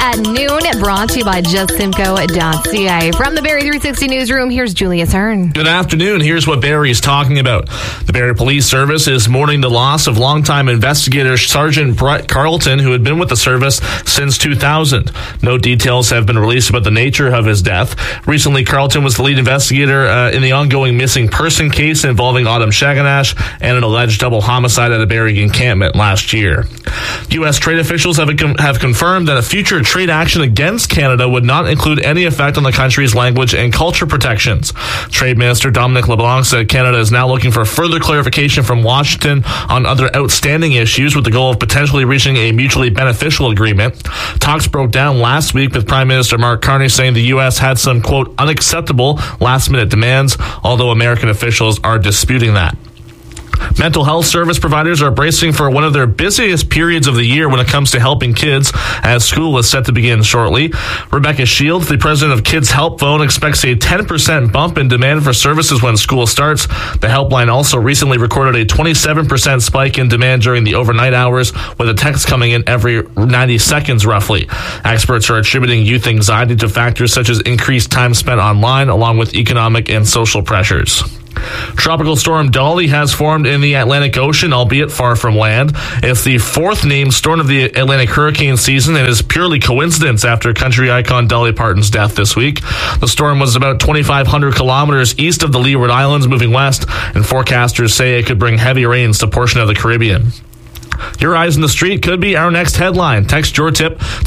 at noon, brought to you by JustSimco.ca. From the Barrie 360 newsroom, here's Julius Hearn. Good afternoon. Here's what Barrie is talking about. The Barrie Police Service is mourning the loss of longtime investigator Sergeant Brett Carlton, who had been with the service since 2000. No details have been released about the nature of his death. Recently, Carlton was the lead investigator in the ongoing missing person case involving Autumn Shaganash and an alleged double homicide at a Barrie encampment last year. U.S. trade officials have confirmed that a future trade action against Canada would not include any effect on the country's language and culture protections. Trade Minister Dominic LeBlanc said Canada is now looking for further clarification from Washington on other outstanding issues with the goal of potentially reaching a mutually beneficial agreement. Talks broke down last week with Prime Minister Mark Carney saying the U.S. had some, quote, unacceptable last-minute demands, although American officials are disputing that. Mental health service providers are bracing for one of their busiest periods of the year when it comes to helping kids, as school is set to begin shortly. Rebecca Shields, the president of Kids Help Phone, expects a 10% bump in demand for services when school starts. The helpline also recently recorded a 27% spike in demand during the overnight hours, with a text coming in every 90 seconds roughly. Experts are attributing youth anxiety to factors such as increased time spent online, along with economic and social pressures. Tropical storm Dolly has formed in the Atlantic Ocean, albeit far from land. It's the fourth named storm of the Atlantic hurricane season and is purely coincidence after country icon Dolly Parton's death this week. The storm was about 2,500 kilometers east of the Leeward Islands, moving west, and forecasters say it could bring heavy rains to a portion of the Caribbean. Your Eyes on the Street could be our next headline. Text your tip to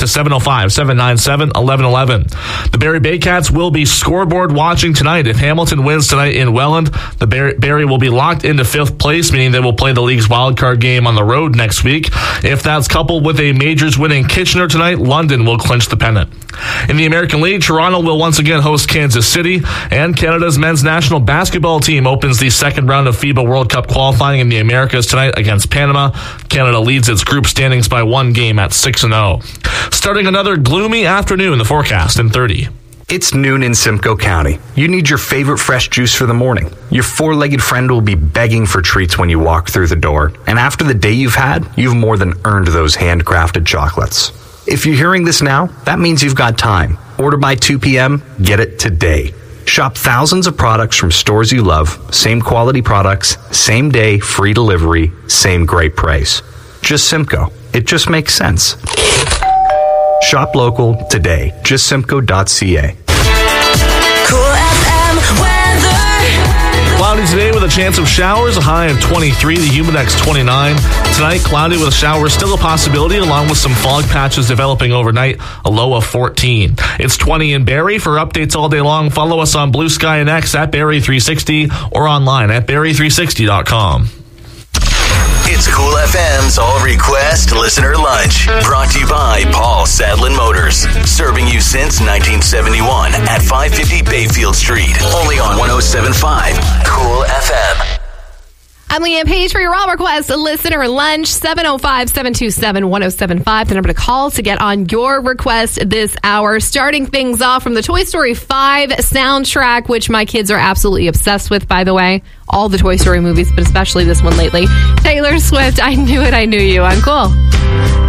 705-797-1111. The Barrie Baycats will be scoreboard watching tonight. If Hamilton wins tonight in Welland, the Barrie will be locked into fifth place, meaning they will play the league's wildcard game on the road next week. If that's coupled with a majors win in Kitchener tonight, London will clinch the pennant. In the American League, Toronto will once again host Kansas City, and Canada's men's national basketball team opens the second round of FIBA World Cup qualifying in the Americas tonight against Panama. Canada leads its group standings by one game at 6-0. Starting another gloomy afternoon, the forecast in 30. It's noon in Simcoe County. You need your favorite fresh juice for the morning. Your four-legged friend will be begging for treats when you walk through the door. And after the day you've had, you've more than earned those handcrafted chocolates. If you're hearing this now, that means you've got time. Order by 2 p.m., get it today. Shop thousands of products from stores you love, same quality products, same day, free delivery, same great price. Just Simcoe. It just makes sense. Shop local today. JustSimcoe.ca. Cool FM weather. Cloudy today with a chance of showers, a high of 23, the Humidex 29. Tonight, cloudy with showers, still a possibility, along with some fog patches developing overnight, a low of 14. It's 20 in Barrie. For updates all day long, follow us on Blue Sky and X at Barrie 360 or online at Barrie360.com. It's Cool FM's All Request Listener Lunch, brought to you by Paul Sadlin Motors, serving you since 1971 at 550 Bayfield Street, only on 107.5 Cool FM. I'm Leanne Page for your All Request Listener Lunch, 705-727-1075, the number to call to get on your request this hour. Starting things off from the Toy Story 5 soundtrack, which my kids are absolutely obsessed with, by the way. All the Toy Story movies, but especially this one lately. Taylor Swift, I Knew It, I Knew You. I'm Cool.